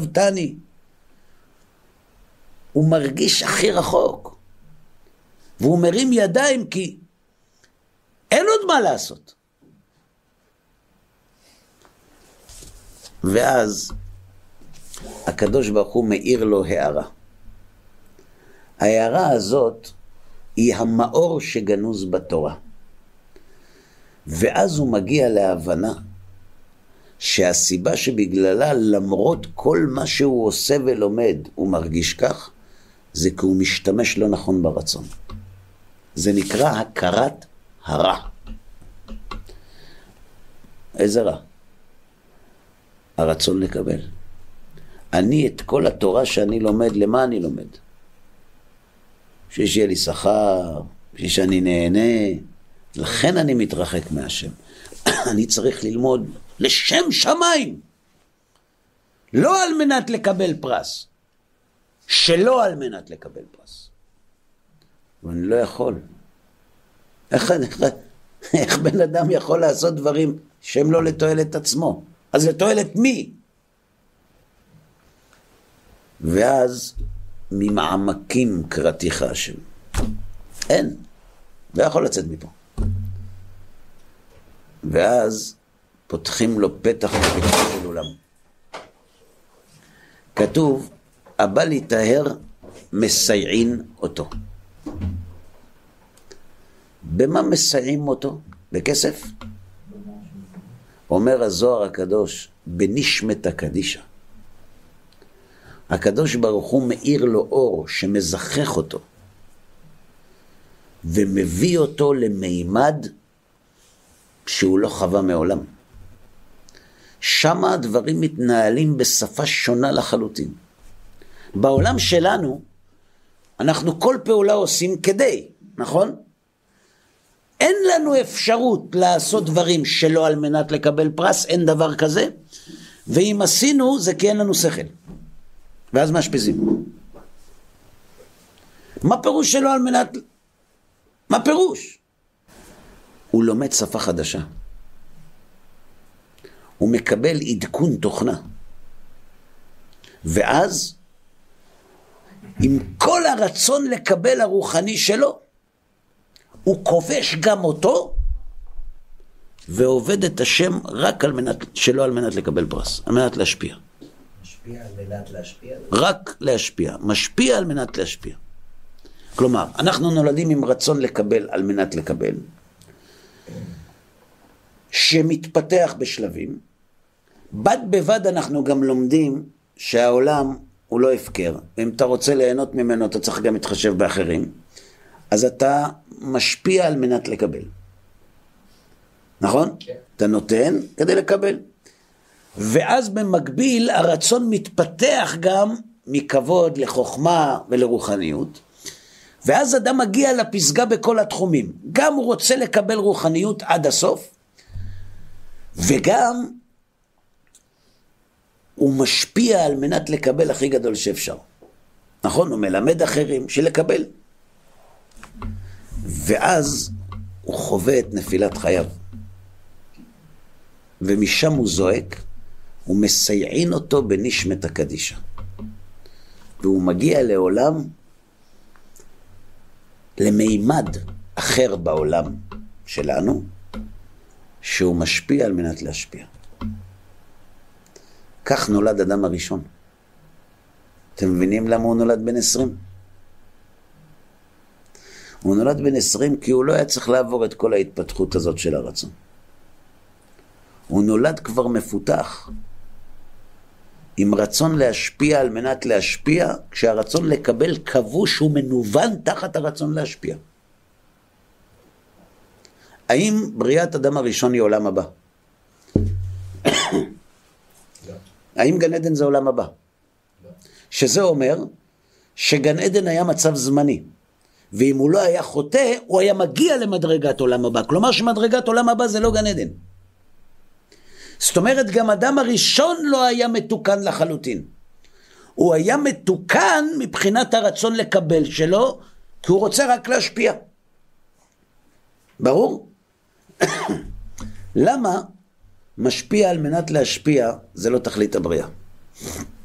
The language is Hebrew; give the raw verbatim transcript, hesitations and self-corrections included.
ושבתני. הוא מרגיש הכי רחוק. והוא מרים ידיים כי אין עוד מה לעשות. ואז הקדוש ברוך הוא מאיר לו הערה. ההערה הזאת היא המאור שגנוז בתורה. ואז הוא מגיע להבנה שהסיבה שבגללה למרות כל מה שהוא עושה ולומד הוא מרגיש כך, זה כי הוא משתמש לא נכון ברצון. זה נקרא הכרת הרע. איזה רע? הרצון לקבל. אני את כל התורה שאני לומד, למה אני לומד? שיהיה לי שכר, שאני נהנה, לכן אני מתרחק מהשם. אני צריך ללמוד לשם שמיים, לא על מנת לקבל פרס, שלא על מנת לקבל פרס. ואני לא יכול. איך, איך, איך בן אדם יכול לעשות דברים שהם לא לתועלת עצמו? אז לתועלת מי? ואז ממעמקים קראתיך השם. אין, לא יכול לצאת מפה. ואז פותחים לו פתח לפתח של עולם. כתוב, הבא להיטהר מסייעין אותו. במה מסייעים אותו? בכסף? אומר הזוהר הקדוש, בנשמת קדישה. הקדוש ברוך הוא מאיר לו אור שמזכך אותו, ומביא אותו למימד שהוא לא חווה מעולם. שם הדברים מתנהלים בשפה שונה לחלוטין. בעולם שלנו, אנחנו כל פעולה עושים כדי, נכון? אין לנו אפשרות לעשות דברים שלא על מנת לקבל פרס, אין דבר כזה, ואם עשינו זה כי אין לנו שכל. ואז משפיזים. מה פירוש שלא על מנת? מה פירוש? הוא לומד שפה חדשה. הוא מקבל עדכון תוכנה. ואז, עם כל הרצון לקבל הרוחני שלו, הוא כובש גם אותו, ועובד את השם רק על מנת, שלא על מנת לקבל פרס, על מנת להשפיע. משפיע על מנת להשפיע? רק להשפיע. משפיע על מנת להשפיע. כלומר, אנחנו נולדים עם רצון לקבל על מנת לקבל, שמתפתח בשלבים. בד בבד אנחנו גם לומדים שהעולם הוא לא הפקר. אם אתה רוצה ליהנות ממנו, אתה צריך גם להתחשב באחרים. אז אתה משפיע על מנת לקבל. נכון? כן. אתה נותן כדי לקבל. ואז במקביל הרצון מתפתח גם מכבוד לחוכמה ולרוחניות. ואז אדם מגיע לפסגה בכל התחומים. גם הוא רוצה לקבל רוחניות עד הסוף, וגם הוא משפיע על מנת לקבל הכי גדול שאפשר. נכון? הוא מלמד אחרים שלקבל. ואז הוא חווה את נפילת חייו. ומשם הוא זועק, הוא מסייעין אותו בנשמת הקדישה. והוא מגיע לעולם, למימד אחר בעולם שלנו, שהוא משפיע על מנת להשפיע. כך נולד אדם הראשון. אתם מבינים למה הוא נולד בן עשרים? הוא נולד בן עשרים כי הוא לא היה צריך לעבור את כל ההתפתחות הזאת של הרצון. הוא נולד כבר מפותח, עם רצון להשפיע על מנת להשפיע, כשהרצון לקבל כבוש ומנוון תחת הרצון להשפיע. האם בריאת אדם הראשון היא עולם הבא? האם גן עדן זה עולם הבא? שזה אומר שגן עדן היה מצב זמני, ואם הוא לא היה חוטא, הוא היה מגיע למדרגת עולם הבא. כלומר שמדרגת עולם הבא זה לא גן עדן. זאת אומרת, גם אדם הראשון לא היה מתוקן לחלוטין. הוא היה מתוקן מבחינת הרצון לקבל שלו, כי הוא רוצה רק להשפיע. ברור? למה משפיע על מנת להשפיע זה לא תכלית הבריאה?